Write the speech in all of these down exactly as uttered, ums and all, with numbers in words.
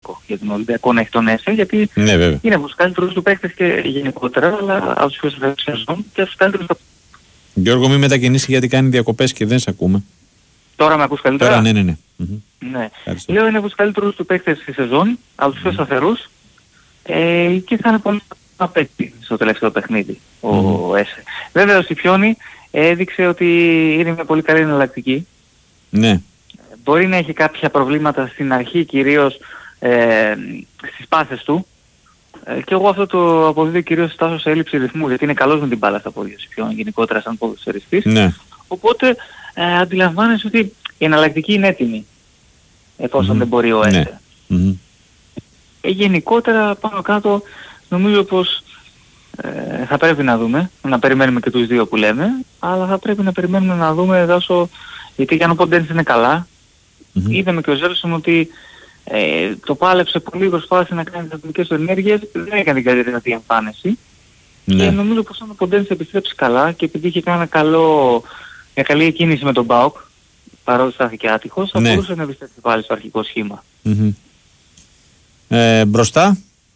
Ολυμπιακό. Για τον Ολυμπιακό να έχει τον Έσε, γιατί ναι, είναι από τους καλύτερους του παίκτες και γενικότερα, αλλά από τους πιο σεβασμούς και από τους καλύτερους. Γιώργο, μην μετακινήσει γιατί κάνει διακοπές και δεν σε ακούμε. Τώρα με ακούς καλύτερα? Τώρα, ναι, ναι, ναι. Ναι. Λέω είναι από τους καλύτερους του παίκτες στη σεζόν, από τους πιο σταθερούς, ε, και θα είναι πολύ απέκτη στο τελευταίο παιχνίδι ο mm. Έσε. Βέβαια ο Σιφιόνι έδειξε ότι είναι μια πολύ καλή εναλλακτική. Ναι. Μπορεί να έχει κάποια προβλήματα στην αρχή, κυρίως ε, στις πάσες του, ε, και εγώ αυτό το αποδίδω κυρίως στάσω σε έλλειψη ρυθμού, γιατί είναι καλός με την μπάλα στα πόδια Σιφιόνι γενικότερα σαν ποδοσφαιριστής. Ναι. Οπότε ε, αντιλαμβάνεσαι ότι η εναλλακτική είναι έτοιμη, εφόσον mm. δεν μπορεί ο Έσε. Ναι. Mm. Ε, γενικότερα πάνω κάτω νομίζω πως ε, θα πρέπει να δούμε, να περιμένουμε και τους δύο που λέμε, αλλά θα πρέπει να περιμένουμε να δούμε δάσο, γιατί για να πω Ντένις είναι καλά, mm-hmm. είδαμε και ο Ζέλσον ότι ε, το πάλεψε πολύ, προσπάθησε να κάνει τις ατομικές του ενέργειες, δεν έκανε την καλύτερη εμφάνιση. Mm-hmm. Και νομίζω πως αν ο Ντένις επιστρέψει καλά και επειδή είχε κάνει ένα καλό, μια καλή κίνηση με τον ΠΑΟΚ, παρότι στάθηκε άτυχος, θα ναι. μπορούσε να επιστρέψει πάλι στο αρχικό σχήμα. Mm-hmm. Ε, μπροστά.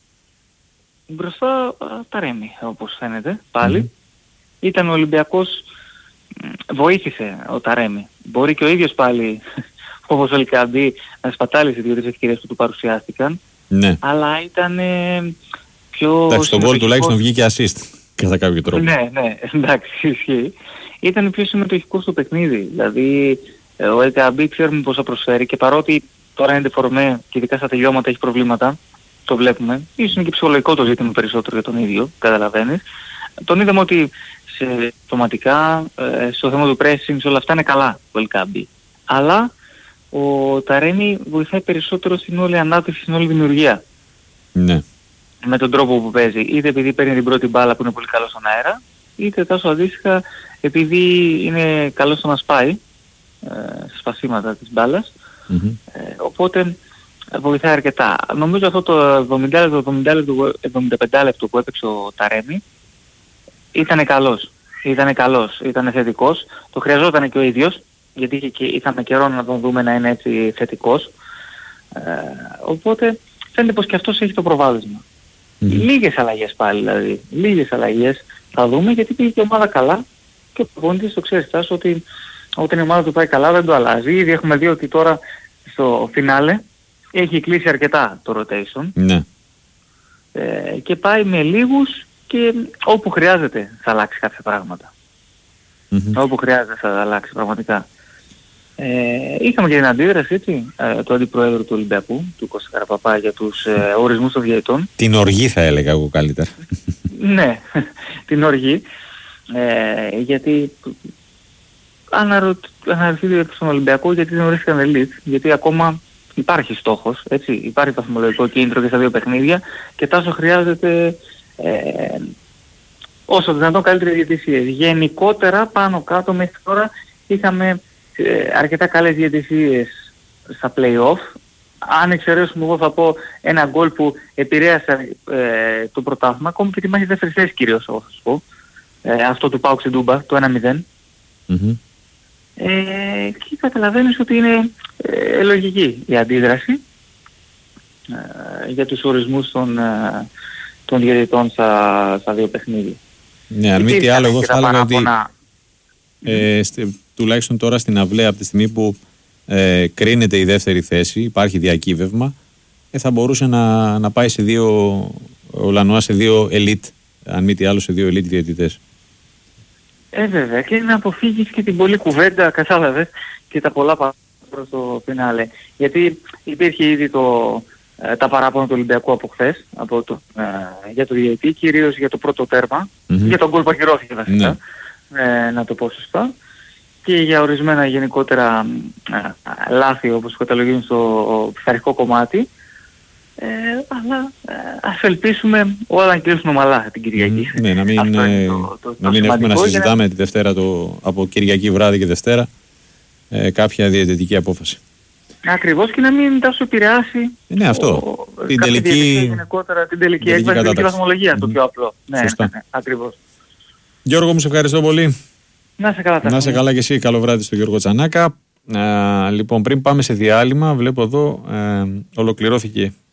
Μπροστά τα Ρέμι, όπως φαίνεται, πάλι. Mm. Ήταν ο Ολυμπιακός, βοήθησε ο Ταρέμι. Μπορεί και ο ίδιος πάλι, όπως ο Λικαντή, να σπατάλησε δύο-τρεις ευκαιρίες που του παρουσιάστηκαν. Ναι. Αλλά ήταν πιο... Εντάξει, στον γκολ τουλάχιστον βγήκε assist, κατά κάποιο τρόπο. Ναι, ναι, εντάξει, ισχύει. Ήταν πιο συμμετοχικός στο παιχνίδι. Δηλαδή, ο Λικαντή ξέρουμε πώς θα προσφέρει και παρότι τώρα είναι ντεφορμέ και ειδικά στα τελειώματα έχει προβλήματα, το βλέπουμε. Ίσως είναι και ψυχολογικό το ζήτημα περισσότερο για τον ίδιο, καταλαβαίνεις. Τον είδαμε ότι σε αυτοματικά, ε, στο θέμα του pressing, σε όλα αυτά είναι καλά ο Ελκάμπη. Αλλά ο Ταρέμι βοηθάει περισσότερο στην όλη ανάπτυξη, στην όλη δημιουργία. Ναι. Με τον τρόπο που παίζει. Είτε επειδή παίρνει την πρώτη μπάλα που είναι πολύ καλό στον αέρα, είτε τόσο αντίστοιχα επειδή είναι καλό στο να σπάει ε, στα σπασίματα της μπάλας. Mm-hmm. Ε, οπότε βοηθάει αρκετά. Νομίζω αυτό το εβδομήντα εβδομήντα πέντε λεπτό που έπαιξε ο Ταρέμι ήταν καλός. Ήταν καλός, ήταν θετικός. Το χρειαζόταν και ο ίδιος, γιατί είχε και, είχαμε καιρό να τον δούμε να είναι έτσι θετικός. Ε, οπότε φαίνεται πως και αυτός έχει το προβάδισμα. Mm-hmm. Λίγες αλλαγές πάλι δηλαδή. Λίγες αλλαγές θα δούμε, γιατί πήγε και η ομάδα καλά και ο προπονητής το ξέρει Στάσο ότι όταν η ομάδα του πάει καλά δεν το αλλάζει. Ήδη έχουμε δει ότι τώρα στο φινάλε έχει κλείσει αρκετά το rotation. Ναι. Ε, και πάει με λίγους και όπου χρειάζεται θα αλλάξει κάποια πράγματα. Mm-hmm. Όπου χρειάζεται θα αλλάξει πραγματικά. Ε, είχαμε και την αντίδραση έτσι, ε, του Αντιπροέδρου του Ολυμπιακού, του Κώστα Καραπαπά, για τους ε, ορισμούς των διαιτητών. Την οργή θα έλεγα εγώ καλύτερα. Ναι, την οργή. Ε, γιατί αναρωτήθηκε στον Ολυμπιακό γιατί δεν ορίστηκαν elite, γιατί ακόμα υπάρχει στόχος, έτσι, υπάρχει βαθμολογικό κίνητρο και στα δύο παιχνίδια και τόσο χρειάζεται ε, όσο δυνατόν καλύτερες διαιτησίες. Γενικότερα πάνω κάτω μέχρι τώρα είχαμε ε, αρκετά καλές διαιτησίες στα play-off. Αν εξαιρέσουμε, εγώ θα πω ένα γκολ που επηρέασε ε, το πρωτάθλημα, ακόμη και τη μάχη δεύτερης θέσης κυρίως, εγώ θα σου πω. Ε, αυτό του ΠΑΟΚ στην Τούμπα, το ένα μηδέν. Mm-hmm. Ε, και καταλαβαίνεις ότι είναι ε, λογική η αντίδραση ε, για τους ορισμούς των, ε, των διαιτητών στα, στα δύο παιχνίδια. Ναι, αν μη τι άλλο, εγώ θα έλεγα ότι ε, στε, τουλάχιστον τώρα στην αυλαία από τη στιγμή που ε, κρίνεται η δεύτερη θέση, υπάρχει διακύβευμα, ε, θα μπορούσε να, να πάει σε δύο, ο Λανουά σε δύο elite, αν μη τι άλλο σε δύο elite διαιτητές. Ε, βέβαια, και να αποφύγεις και την πολλή κουβέντα, κατάλαβες, και τα πολλά παράπονα προς το φινάλε. Γιατί υπήρχε ήδη το, ε, τα παράπονα του Ολυμπιακού από χθες, από το, ε, για το διαιτητή, κυρίως για το πρώτο τέρμα, mm-hmm. για τον γκολ που ακυρώθηκε βασικά, mm-hmm. ε, να το πω σωστά, και για ορισμένα γενικότερα ε, λάθη, όπως καταλογίζουν στο πειθαρχικό κομμάτι. Ε, αλλά ε, ας ελπίσουμε όλα να κλείσουν ομαλά την Κυριακή. Mm, ναι, να μην, ε, το, το, να μην έχουμε να συζητάμε να... τη Δευτέρα το, από Κυριακή βράδυ και Δευτέρα ε, κάποια διαιτητική απόφαση. Ακριβώς, και να μην τα σου επηρεάσει ε, ναι, αυτό. Ο, την, τελική, γενικότερα, την τελική έκβαση, την τελική βαθμολογία, mm. το πιο απλό. Ναι, ναι, ναι, ακριβώς. Γιώργο, μου σε ευχαριστώ πολύ. Να σε καλά. Να σε καλά και εσύ. Καλό βράδυ στον Γιώργο Τσανάκα. Ε, λοιπόν, πριν πάμε σε διάλειμμα, βλέπω εδώ ε, ολοκληρώθηκε